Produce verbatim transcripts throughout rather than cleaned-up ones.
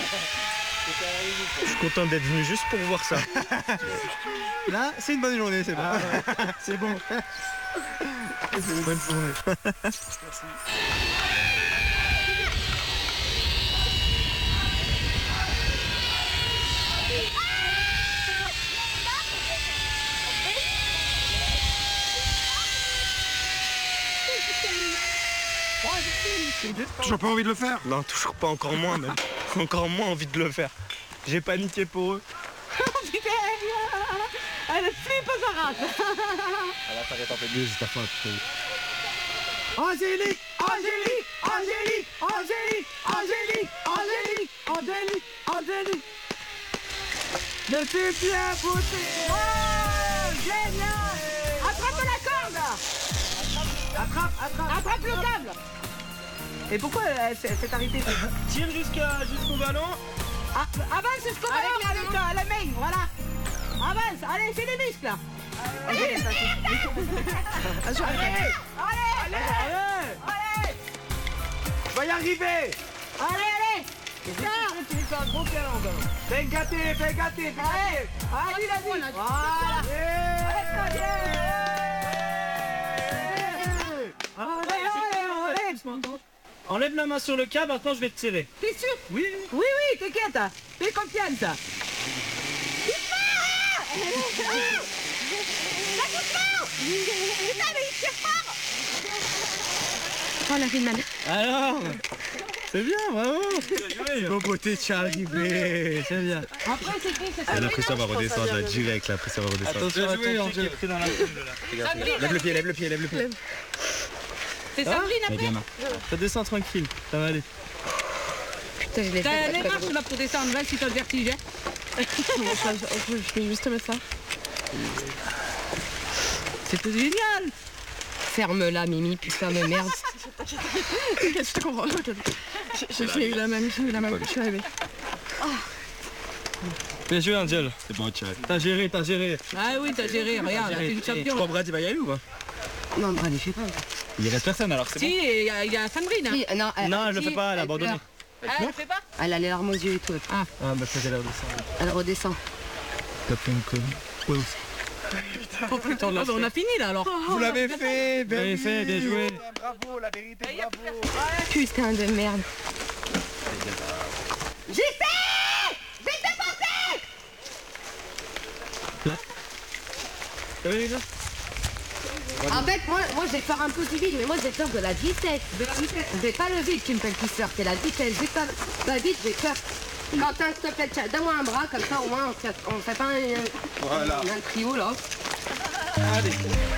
Je suis content d'être venu juste pour voir ça. Là, c'est une bonne journée, c'est bon. Ah ouais. C'est bon. C'est une bonne journée. Merci. Toujours pas envie de le faire? Non, toujours pas, encore moins même. Encore moins envie de le faire. J'ai paniqué pour eux. Elle est flippe sa race. Elle a s'arrêté un peu mieux juste à la fin. Angélique, Angélique, Angélique, Angélique, Angélique, Angélique, Angélique, Angélique. Je suis bien poussé. Oh, génial. Attrape la corde. Attrape, attrape. Attrape le câble. Et pourquoi elle s'est arrêtée? Tire jusqu'à jusqu'au ballon. Ah, avance jusqu'au ballon avec euh, la main, voilà. Avance, allez, fais les muscles là. Allez, allez, allez, allez, allez. Va y arriver. Allez, allez. C'est un gros câlin, ballon. Fais gâter, fais gâter, fais gâter. Allez, vas-y. Voilà. Allez, allez. Enlève la main sur le câble, maintenant je vais te tirer. T'es sûr? Oui. Oui, oui, t'inquiète. Fais confiance. Oh la Riemann. Alors, c'est bien, bravo. Beauté, tu es arrivé. C'est bien. Après, c'est qui? C'est Elle a pris ça va redescendre, elle a direct, elle a pris ça va redescendre. Attention, attention, qui est pris dans la tombe là. Lève le pied, lève le pied, lève le pied. C'est Sandrine après? Ça descend tranquille, ça va aller. Putain, je l'ai T'as fait. les marches là pour descendre, là si t'as le vertige. Je vais juste mettre ça. C'était génial. Ferme-la, Mimi, putain de merde. Je te comprends. J'ai eu la même, j'ai eu la même, je suis arrivée. Bien joué, Angel. C'est bon, tu as. T'as géré, t'as géré. Ah oui, t'as géré, regarde, t'es une Tu champion. crois Brad il va y aller ou pas? Non, Brad, il fait pas. Il reste personne alors, c'est Si, il y, a- il y a Sandrine. Hein. Si, non, elle, Non, elle le si, fait pas, elle a abandonné. pleure. Ah, elle fait pas? Elle a les larmes aux yeux et tout. Ah, Ah bah ça j'ai l'air de ça. Elle redescend. T'as fait une conne. Ouais, aussi. oh, putain, on, on a fini là alors. Vous l'avez fait, Vous l'avez fait, bien joué. Bravo, la vérité, bravo. Putain de merde. J'y sais! J'y sais porter! T'as vu là? En fait, moi, moi j'ai peur un peu du vide, mais moi j'ai peur de la vitesse. C'est pas le vide qui me fait le plus peur, c'est la vitesse. J'ai peur. La vide, j'ai peur. Quentin, s'il te plaît, tiens, donne-moi un bras, comme ça au moins on fait, on fait pas un, Voilà. un trio là. Allez.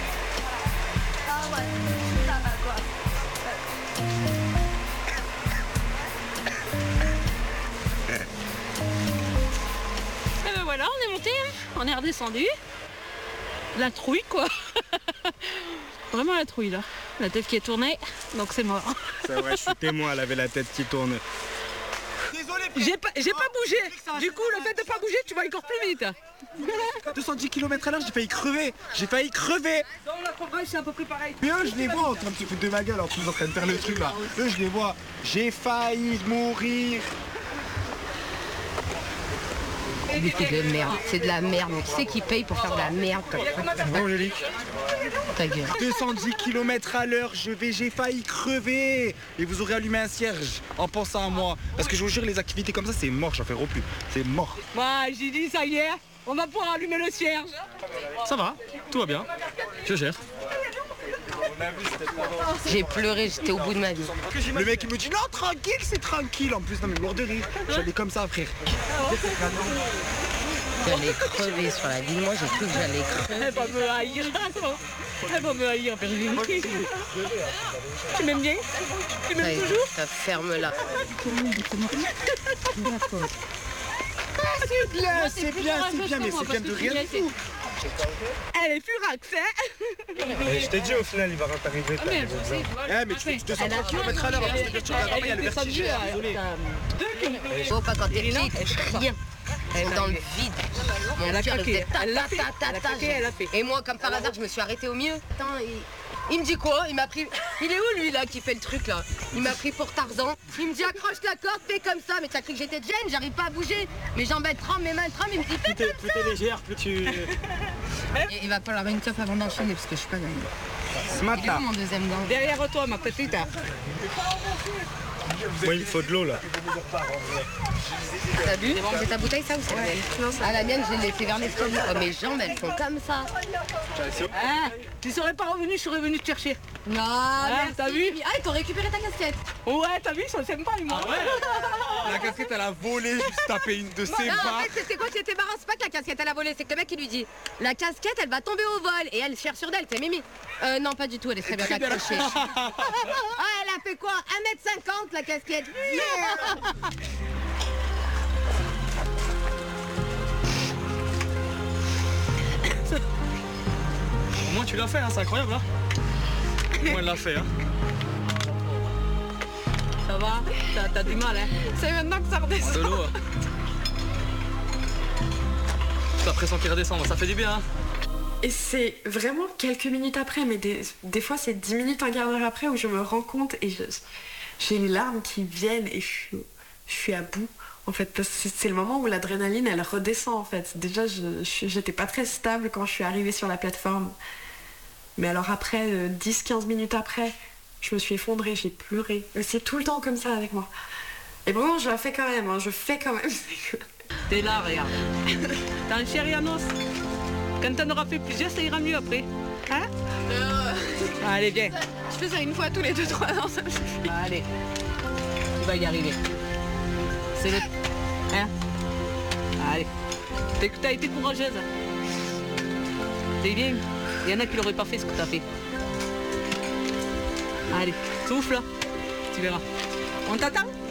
Et ben voilà, on est monté, hein. On est redescendu. La trouille quoi. Vraiment la trouille là. La tête qui est tournée, donc c'est mort. C'est vrai, je suis témoin, elle avait la tête qui tourne. Désolé, J'ai pas, j'ai pas bougé. Du coup, le fait de pas bouger, tu vas encore plus vite. deux cent dix kilomètres à l'heure, j'ai failli crever. J'ai failli crever. Dans la progrès, c'est à peu près pareil. Mais eux, je les vois en train de se foutre de ma gueule en plus en train de faire le truc là. Eux, je les vois. J'ai failli mourir. C'est de merde, c'est de la merde. Mais qui c'est qui paye pour faire de la merde comme ça? Bon, Angélique. Ta gueule. deux cent dix kilomètres à l'heure, je vais, j'ai failli crever. Et vous aurez allumé un cierge en pensant à moi. Parce que je vous jure, les activités comme ça, c'est mort, j'en ferai plus. C'est mort. Moi, j'ai dit ça y est, on va pouvoir allumer le cierge. Ça va, tout va bien. Je gère. J'ai pleuré, j'étais au bout de ma vie. Le mec, il me dit non, tranquille, c'est tranquille. En plus, non, mais mort de rire. J'allais comme ça, frère. J'allais crever sur la ville. Moi, j'ai cru que j'allais crever. Elle va me haïr. Elle va me haïr, Virginie. Tu m'aimes bien? Tu Ça, m'aimes toujours? ça ferme là. C'est bien, c'est bien, c'est bien, mais c'est bien de rien du tout. Elle est furax, hein? Je t'ai dit au final, il va t'arriver. Ah, mais elle aussi, tu vois, Eh, mais tu fais du deux cent trente kilomètres à l'heure. Elle- C'est-à-dire que tu regardes pas, il y a le elle est vertige. descendue, Désolé. Oh, pas quand t'es petite, tu fais rien. Elle est dans le vide. Mon Elle a cœur, il craqué. faisait ta, Elle l'a ta, fait. ta, ta, Elle a ta. craqué, elle a fait. Et moi, comme par hasard, je me suis arrêtée au mieux. Putain, et Il me dit quoi? Il m'a pris... Il est où lui là qui fait le truc là? Il m'a pris pour Tarzan. Il me dit accroche la corde, fais comme ça. Mais t'as cru que j'étais de gêne, j'arrive pas à bouger. Mes jambes elles tremblent, mes mains elles tremblent. Il me dit fais Plus comme t'es ça. plus t'es légère, plus tu... Et il va falloir une teuf avant d'enchaîner parce que je suis pas gagnée. Ce Il est matin. où mon deuxième gant? Derrière toi, ma petite. Moi, il me faut de l'eau là. T'as bu? C'est ta bouteille ça ou c'est la mienne? Non, ah la mienne je l'ai laissée vers l'escalier. Oh mes jambes elles sont comme ça. Ah, tu serais pas revenu, je serais venu te chercher. Non, merci. t'as vu? Ah ils t'ont récupéré ta casquette. Ouais, t'as vu, ils sont sympas, ils m'ont. La casquette, elle a volé, juste tapé une de ses Non, en barres. fait, c'était quoi qui était marrant? C'est pas que la casquette elle a volé, c'est que le mec il lui dit la casquette elle va tomber au vol et elle cherche sur d'elle, c'est Mimi. Euh, non, pas du tout, elle est très bien accrochée. Ah, elle a fait quoi? un mètre cinquante la casquette. Yeah. Au moins, tu l'as fait, hein, c'est incroyable. Hein. Au moins, elle l'a fait. Hein. Ça va? T'as- T'as du mal, hein? C'est maintenant que ça redescend. De l'eau. La pression qui redescend, ça fait du bien. Hein. Et c'est vraiment quelques minutes après, mais des, des fois c'est dix minutes, un quart d'heure après où je me rends compte et je- j'ai les larmes qui viennent et je suis, je suis à bout. En fait, parce que c'est c'est le moment où l'adrénaline elle redescend en fait. Déjà, je je- j'étais pas très stable quand je suis arrivée sur la plateforme. Mais alors après, euh, dix quinze minutes après, je me suis effondrée, j'ai pleuré. Et c'est tout le temps comme ça avec moi. Et vraiment, je la fais quand même, hein, je fais quand même. T'es là, regarde. T'as un chéri à noces. Quand t'en auras fait plusieurs, ça ira mieux après. Hein? Allez, viens. Je fais ça une fois tous les deux trois ans, ça me suffit. Allez. Tu vas y arriver. C'est le... Hein? Allez. T'as t'as été courageuse. C'est bien. Il y en a qui l'auraient pas fait ce que t'as fait. Allez, souffle. Tu verras. On t'attend?